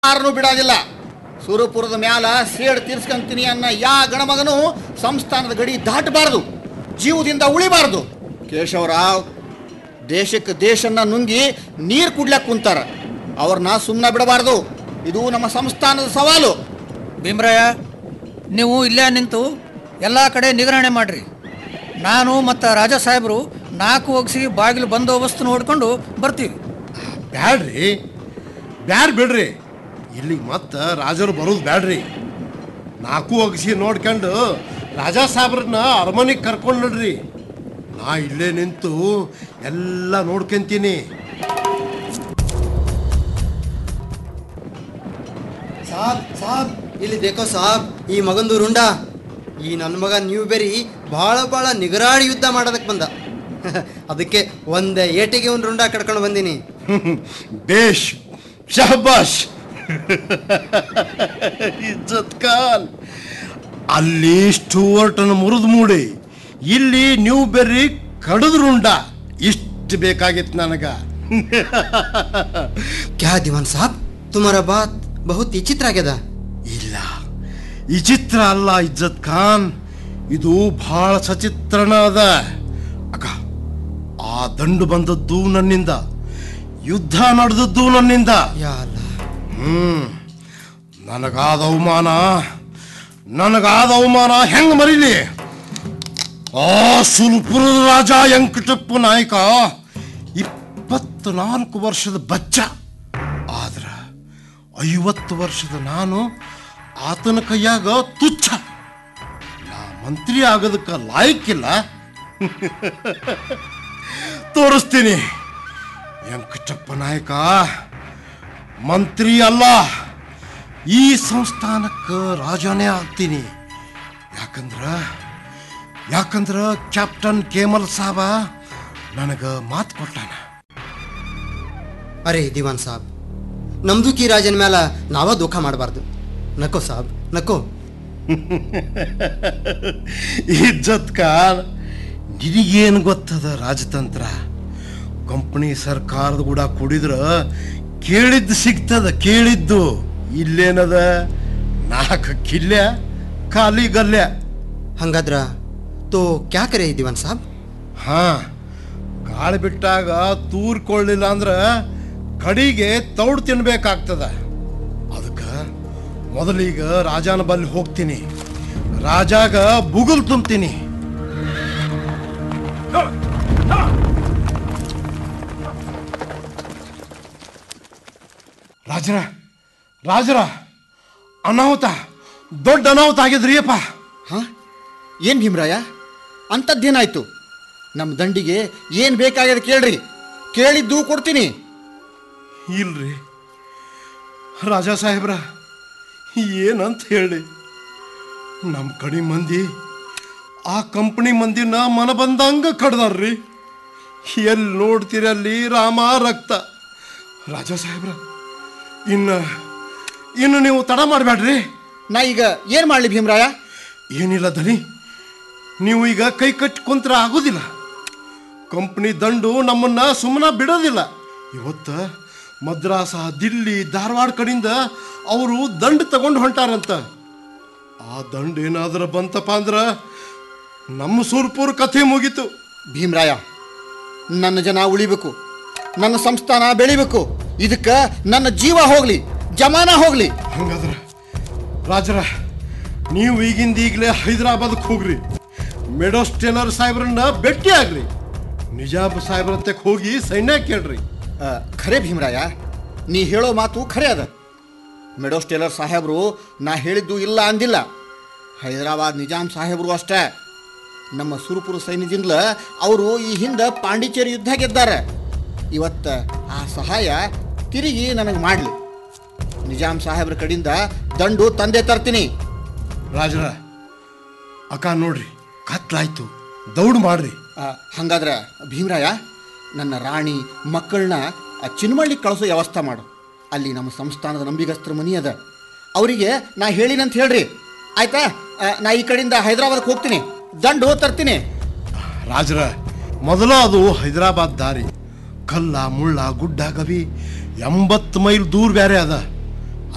ಯಾರನ್ನು ಬಿಡೋದಿಲ್ಲ. ಸುರಪುರದ ಮ್ಯಾಲ ಸೇಡ್ ತೀರ್ಸ್ಕೊಂತೀನಿ ಅನ್ನ ಯಾ ಗಣಮಗನು ಸಂಸ್ಥಾನದ ಗಡಿ ದಾಟಬಾರದು, ಜೀವದಿಂದ ಉಳಿಬಾರದು. ಕೇಶವರಾವ್ ದೇಶಕ್ಕೆ ದೇಶನ್ನ ನುಂಗಿ ನೀರು ಕುಡ್ಲಕ್ಕೆ ಕುಂತಾರ, ಅವ್ರನ್ನ ಸುಮ್ಮನೆ ಬಿಡಬಾರ್ದು. ಇದು ನಮ್ಮ ಸಂಸ್ಥಾನದ ಸವಾಲು. ಭೀಮರಾಯ, ನೀವು ಇಲ್ಲೇ ನಿಂತು ಎಲ್ಲ ಕಡೆ ನಿಗ್ರಹಣೆ ಮಾಡಿರಿ. ನಾನು ಮತ್ತು ರಾಜ ಸಾಹೇಬರು 4 ಒಗ್ಸಿ ಬಾಗಿಲು ಬಂದೋಬಸ್ತು ನೋಡ್ಕೊಂಡು ಬರ್ತೀವಿ. ಬ್ಯಾಡ್ರಿ, ಬಿಡ್ರಿ, ಇಲ್ಲಿಗೆ ಮತ್ತೆ ರಾಜರು ಬರೋದು ಬ್ಯಾಡ್ರಿ. 4 ಒಗ್ಸಿ ನೋಡ್ಕೊಂಡು ರಾಜ ಸಾಹೇಬ್ರನ್ನ ಅರಮನೆಗೆ ಕರ್ಕೊಂಡು ನಡ್ರಿ. ನಾ ಇಲ್ಲೇ ನಿಂತು ಎಲ್ಲ ನೋಡ್ಕೊಂತೀನಿ. ಸಾಬ್ ಇಲ್ಲಿ ದೇಖೋ ಸಾಬ್, ಈ ಮಗಂದು ರುಂಡ. ಈ ನನ್ನ ಮಗ ನೀವು ಬೇರೆ ಭಾಳ ನಿಗರಾಡಿ ಯುದ್ಧ ಮಾಡೋದಕ್ಕೆ ಬಂದ. ಅದಕ್ಕೆ ಒಂದೇ ಏಟಿಗೆ ಒಂದು ರುಂಡ ಕಡ್ಕೊಂಡು ಬಂದೀನಿ. ಬೇಷ್, ಶಹಬಾಷ್. ಇಜ್ಜತ್ ಖಾನ್ ಅಲ್ಲಿ ಸ್ಟುವರ್ಟನ್ನು ಮುರಿದು ಮೂಡಿ, ಇಲ್ಲಿ ನೀವು ಬೆರ್ರಿ ಕಡಿದ್ರುಂಡ. ಇಷ್ಟು ಬೇಕಾಗಿತ್ತು ನನಗ. ಕ್ಯಾ ದಿವಾನ್ ಸಾಬ್, ತುಮಾರ ಬಾತ್ ಬಹುತ್ ವಿಚಿತ್ರ ಆಗ್ಯದ. ಇಲ್ಲ, ವಿಚಿತ್ರ ಅಲ್ಲ ಇಜ್ಜತ್ ಖಾನ್, ಇದು ಬಹಳ ಸಚಿತ್ರಣ ಅದ. ಅಕ್ಕ, ಆ ದಂಡು ಬಂದದ್ದು ನನ್ನಿಂದ, ಯುದ್ಧ ನಡೆದದ್ದು ನನ್ನಿಂದ. ಯಾ ಅಲ್ಲ, ನನಗಾದ ಅವಮಾನ ಹೆಂಗ್ ಮರೀಲಿ? ಆ ಸುಲ್ಪುರದ ರಾಜ ವೆಂಕಟಪ್ಪ ನಾಯಕ 24 ವರ್ಷದ ಬಚ್ಚ, ಆದ್ರ 50 ವರ್ಷದ ನಾನು ಆತನ ಕೈಯಾಗ ತುಚ್ಛ. ನಾ ಮಂತ್ರಿ ಆಗೋದಕ್ಕೆ ಲಾಯಕ್ಕಿಲ್ಲ. ತೋರಿಸ್ತೀನಿ. ವೆಂಕಟಪ್ಪ ನಾಯಕ ಮಂತ್ರಿ ಅಲ್ಲ, ಈ ಸಂಸ್ಥಾನಕ್ಕೆ ರಾಜನೇ ಆಗ್ತೀನಿ. ಯಾಕಂದ್ರ ಕ್ಯಾಪ್ಟನ್ ಕೇಮಲ್ ಸಾಬ ನನಗ ಮಾತು ಕೊಟ್ಟಾನ. ಅರೆ ದಿವಾನ್ ಸಾಬ್, ನಮ್ದುಕಿ ರಾಜನ ಮೇಲೆ ನಾವ ದುಃಖ ಮಾಡಬಾರ್ದು. ನಕೋ ಸಾಬ್, ನಕೋ. ಇಜ್ಜತ್ ಖಾನ್, ನಿನಗೇನು ಗೊತ್ತದ ರಾಜತಂತ್ರ? ಕಂಪನಿ ಸರ್ಕಾರದ ಕೂಡ ಕುಡಿದ್ರ ಕೇಳಿದ್ದು ಸಿಗ್ತದ, ಕೇಳಿದ್ದು. ಇಲ್ಲೇನದ 4 ಕಿಲ್ಯ ಖಾಲಿ ಗಲ್ಯ. ಹಂಗಾದ್ರ ತೋ ಕ್ಯಾ ಕರೆ ದಿವಾನ್ ಸಾಬ್? ಹಾ, ಗಾಳಿ ಬಿಟ್ಟಾಗ ತೂರ್ಕೊಳ್ಳಿಲ್ಲ ಅಂದ್ರ ಕಡಿಗೆ ತೌಡ್ ತಿನ್ಬೇಕಾಗ್ತದ. ಅದಕ್ಕೆ ಮೊದಲೀಗ ರಾಜನ ಬಲ್ಲಿ ಹೋಗ್ತೀನಿ, ರಾಜಾಗ ಬುಗುಲ್ ತುಂಬ್ತೀನಿ. ರಾಜರ ಅನಾಹುತ, ದೊಡ್ಡ ಅನಾಹುತ ಆಗಿದ್ರಿ ಅಪ್ಪ. ಹಾಂ, ಏನು ಭೀಮರಾಯ, ಅಂಥದ್ದೇನಾಯ್ತು? ನಮ್ಮ ದಂಡಿಗೆ ಏನು ಬೇಕಾಗ್ಯದ ಕೇಳ್ರಿ, ಕೇಳಿದ್ದು ಕೊಡ್ತೀನಿ. ಇಲ್ರಿ ರಾಜ ಸಾಹೇಬ್ರ, ಏನಂತ ಹೇಳಿ, ನಮ್ಮ ಕಡೆ ಮಂದಿ ಆ ಕಂಪನಿ ಮಂದಿನ ಮನ ಬಂದಂಗ ಕಡ್ದಾರ್ರಿ. ಎಲ್ಲಿ ನೋಡ್ತೀರಿ ಅಲ್ಲಿ ರಾಮ ರಕ್ತ. ರಾಜ ಸಾಹೇಬ್ರ, ಇನ್ನು ನೀವು ತಡ ಮಾಡಬೇಡ್ರಿ. ನಾ ಈಗ ಏನು ಮಾಡಲಿ ಭೀಮರಾಯ? ಏನಿಲ್ಲ ದನಿ, ನೀವು ಈಗ ಕೈ ಕಟ್ಟಿ ಕುಂತ್ರ ಆಗೋದಿಲ್ಲ. ಕಂಪ್ನಿ ದಂಡು ನಮ್ಮನ್ನ ಸುಮ್ಮನೆ ಬಿಡೋದಿಲ್ಲ. ಇವತ್ತು ಮದ್ರಾಸ, ದಿಲ್ಲಿ, ಧಾರವಾಡ ಕಡೆಯಿಂದ ಅವರು ದಂಡು ತಗೊಂಡು ಹೊಂಟಾರಂತ. ಆ ದಂಡು ಏನಾದರೂ ಬಂತಪ್ಪ ಅಂದ್ರೆ ನಮ್ಮ ಸುರ್ಪುರ್ ಕಥೆ ಮುಗೀತು. ಭೀಮರಾಯ, ನನ್ನ ಜನ ಉಳಿಬೇಕು, ನನ್ನ ಸಂಸ್ಥಾನ ಬೆಳಿಬೇಕು. ಇದಕ್ಕೆ ನನ್ನ ಜೀವ ಹೋಗ್ಲಿ, ಜಮಾನ ಹೋಗ್ಲಿ. ಹಂಗಾದ್ರೆ ರಾಜರ, ನೀವು ಈಗಲೇ ಹೈದರಾಬಾದಕ್ಕೆ ಹೋಗ್ರಿ. ಮೆಡೋಸ್ ಟೇಲರ್ ಸಾಹೇಬ್ರನ್ನ ಭೇಟಿ ಆಗ್ರಿ. ನಿಜಾಮ್ ಸಾಹೇಬ್ರತ್ತಕ್ಕೆ ಹೋಗಿ ಸೈನ್ಯ ಕೇಳ್ರಿ. ಖರೆ ಭೀಮರಾಯ, ನೀ ಹೇಳೋ ಮಾತು ಖರೆ ಅದ. ಮೆಡೋಸ್ ಟೇಲರ್ ಸಾಹೇಬರು ನಾ ಹೇಳಿದ್ದು ಇಲ್ಲ ಅಂದಿಲ್ಲ. ಹೈದರಾಬಾದ್ ನಿಜಾಮ್ ಸಾಹೇಬರು ಅಷ್ಟೇ. ನಮ್ಮ ಸುರಪುರ ಸೈನ್ಯದಿಂದ ಅವರು ಈ ಹಿಂದೆ ಪಾಂಡಿಚೇರಿ ಯುದ್ಧ ಗೆದ್ದಾರೆ. ಇವತ್ತು ಆ ಸಹಾಯ ತಿರುಗಿ ನನಗೆ ಮಾಡಲಿ. ನಿಜಾಮ್ ಸಾಹೇಬ್ರ ಕಡೆಯಿಂದ ದಂಡು ತಂದೆ ತರ್ತೀನಿ. ರಾಜರ, ಅಕ್ಕ ನೋಡ್ರಿ, ಕತ್ಲಾಯ್ತು, ದೌಡ್ ಮಾಡ್ರಿ. ಹಾಗಾದ್ರೆ ಭೀಮರಾಯ, ನನ್ನ ರಾಣಿ ಮಕ್ಕಳನ್ನ ಚಿನ್ಮಳ್ಳಿ ಕಳಿಸೋ ವ್ಯವಸ್ಥೆ ಮಾಡು. ಅಲ್ಲಿ ನಮ್ಮ ಸಂಸ್ಥಾನದ ನಂಬಿಗಸ್ತ್ರ ಮನಿ ಅದ, ಅವರಿಗೆ ನಾ ಹೇಳಿನಂತ ಹೇಳ್ರಿ. ಆಯ್ತಾ? ನಾ ಈ ಕಡೆಯಿಂದ ಹೈದರಾಬಾದ್ಗೆ ಹೋಗ್ತೀನಿ, ದಂಡು ತರ್ತೀನಿ. ರಾಜರ, ಮೊದಲು ಅದು ಹೈದರಾಬಾದ್ ದಾರಿ. ಕಲ್ಲ ಮುಳ್ಳ ಗುಡ್ಡ ಗವಿ 80 ಮೈಲ್ ದೂರ ಬೇರೆ ಅದ.